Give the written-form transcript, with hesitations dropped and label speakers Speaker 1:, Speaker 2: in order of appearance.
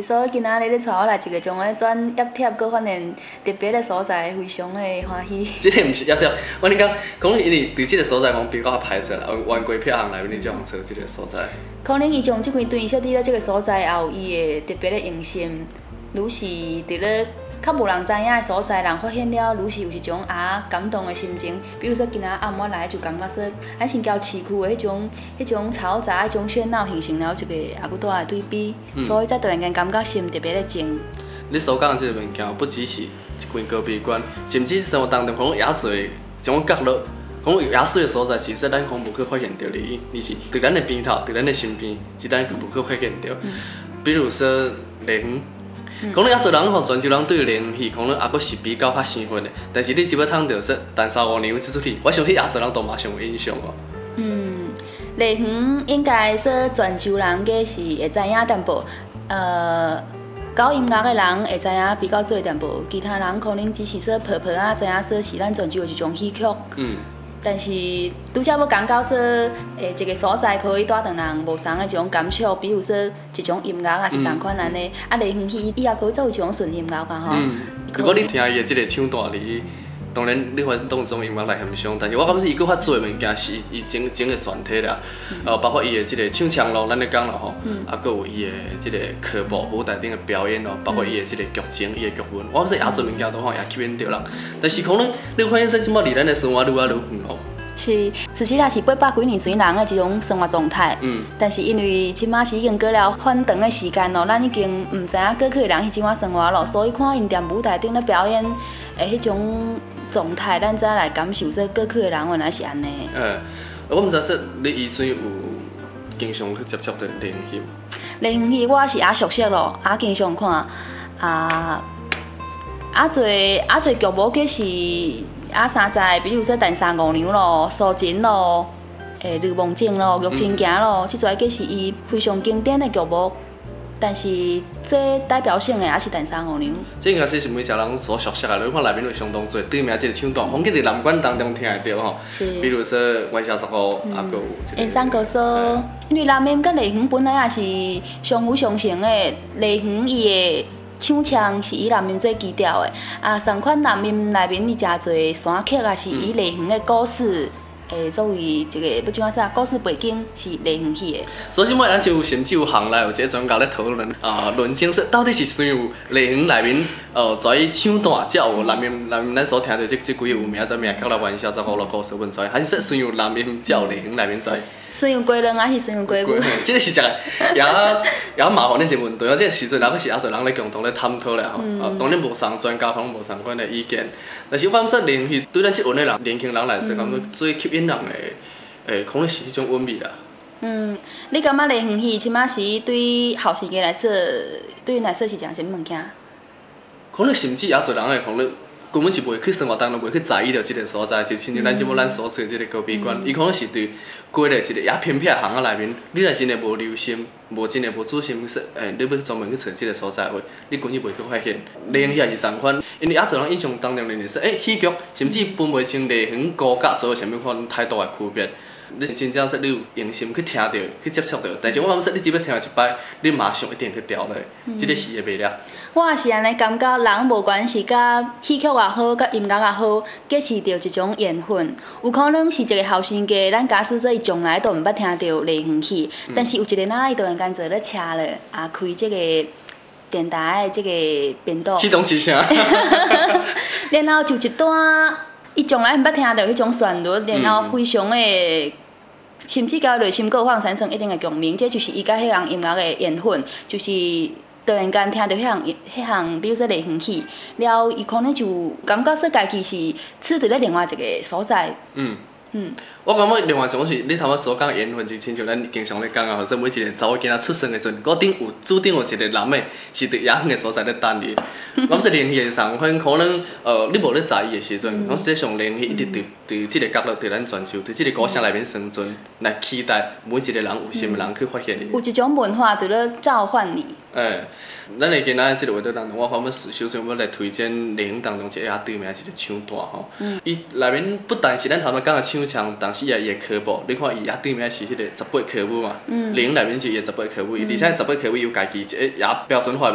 Speaker 1: 所以今仔日你带我来一个种个转页贴，搁发现特别的所在，非常的欢喜。
Speaker 2: 这个毋是页贴，我跟你讲，因为伫即个所在讲比较歹势啦，圆规票行内面你才通找即个所在。
Speaker 1: 可能伊将即间店设伫咧即个所在后，伊的特别的用心，愈是伫咧较无人知影的所在，人发现了，愈是有一种感动的心情。比如说今仔暗我来就感觉说，咱新郊市区的迄种嘈杂、迄种喧闹，形成了一个还佫大的对比，所以才突然间感觉心特别的静。
Speaker 2: 你所讲的即个物件，不只是一间高比馆，甚至生活当中可能也侪种角落，可能也水的所在，其实咱可能无去发现到你是伫咱的边头，伫咱的身边，是咱无去发现到。比如说丽园。可能也侪人吼，泉州人对丽园戏可能也佫是比较生分的，但是你只要通到说陈三五娘这出戏，我相信也侪人都马上有印象哦。
Speaker 1: 丽园应该说泉州人计是会知影淡薄，搞音乐的人会知影比较多淡薄，其他人可能只是说婆婆知影说是咱泉州的一种戏曲。但是拄则要讲到说，一个所在可以带动人无同的一种感触，比如说一种音乐啊，是同款安尼。丽园戏伊也可以做一种纯音乐吧吼。
Speaker 2: 如果你听伊的即个唱段哩，当然你会当种音乐来欣赏，但是我感觉伊佫较侪物件是伊整个全体啦，包括伊的即个唱腔咯，咱咧讲咯吼，佫有伊的即个科目舞台顶的表演咯，包括伊的即个剧情、伊的剧本，我感觉也侪物件都吼也吸引着人。但是可能你发现说，即摆离咱的生活愈来愈远咯。
Speaker 1: 是，实际上是800几年前人的一种生活状态。但是因为即马是已经过了很长的时间咯，咱已经毋知影过去的人是怎样生活咯，所以看因踮舞台顶咧表演的迄种状态，咱才来感受说过去的人原来是安尼。
Speaker 2: 我毋知说你以前有经常去接触到丽园戏？
Speaker 1: 丽园戏我是熟悉咯，经常看，侪剧目计是。山寨，比如说《陈三五娘》咯，《苏秦》咯，《吕蒙正》咯，《玉真行》咯，即侪计是伊非常经典的剧目。但是最代表性的也是《陈三五娘》。
Speaker 2: 这应该是每一个人所熟悉的，你看内面有相当多对名即个唱段，仿佛伫南管当中听会到吼。比如说《元宵十五》，还佫有一个。
Speaker 1: 燕山高手，因为南面甲丽园本来也是相辅相成的，丽园伊的。唱腔是以南面做基调的，同款南面内面伊诚侪山曲也是以丽园的故事，作为一个要怎说故事背景是丽园戏的。
Speaker 2: 所以，咱就甚至有行内有一个专家咧讨论论证说，到底是谁有丽园内面在唱段，才有南面咱所听到这几个有名做名曲啦、元宵十五咯、故事文在，还是说谁有南面才有丽园内面在？
Speaker 1: 孙杨归人还是孙杨归母？
Speaker 2: 这个是一个也麻烦的一个问题啊！这个时阵，也是也侪人咧共同咧探讨咧吼。当然无相专家，可能无相关的意见。但是我感觉丽园戏对咱即阵的人、年轻人来说，感觉最吸引人的，可能是迄种韵味啦。
Speaker 1: 你感觉丽园戏即马是对后生仔来说，对因来说是一件什么物件？
Speaker 2: 可能甚至也侪人会可能。根本就袂去生活当中袂去在意到即个所在，就亲像咱即摆咱所处即个高美馆，伊可能是对过咧一个也偏僻巷仔内面，你若真诶无留心，无真诶无仔细去说，你要专门去找即个所在话，你根本袂去发现。丽园戏也是同款，因为也侪人印象当中认为说，戏剧甚至分袂清丽园高甲做啥物款太大诶区别。你真正说你有用心去听到、去接触到，但是我感觉说你只要听一摆，你马上一定去调落，即个是伊诶魅力。
Speaker 1: 我也是安尼感觉，人无管是甲戏曲也好，甲音乐也好，皆是着一种缘分。有可能是一个后生家，咱假使说伊从来都毋捌听到丽园戏，但是有一个仔伊突然间坐咧车咧，开即个电台的即个频道，
Speaker 2: 启动一下，
Speaker 1: 然后就一段伊从来毋捌听到迄种旋律，然后非常的。甚至甲内心佫有产生一定的共鸣，这就是伊甲迄项音乐的缘分，就是突然间听到迄项，比如说丽园戏，了伊可能就感觉说家己是处伫咧另外一个所在。
Speaker 2: 我感觉另外一种是，你头仔所讲的缘分，就亲像咱经常咧讲啊，或者每一个查某囡仔出生的时阵，注定有一个男的，是伫遐远的所在咧等你。我说联系上，可能你无咧在意的时阵，我实际上联系一直伫即个角落，伫咱泉州，伫即个故乡内面生存，来期待每一个人有心的人去发现你。
Speaker 1: 有一种文化伫咧召唤你。
Speaker 2: 咱会今仔即个话题当中，我感觉首先要来推荐丽园当中一个对名一个唱段吼。伊内面不但是咱头仔讲的唱腔，同时也伊的科目，你看伊对名是迄个18科目嘛。丽园内面就伊18科目，而且18科目有家己一个也标准化。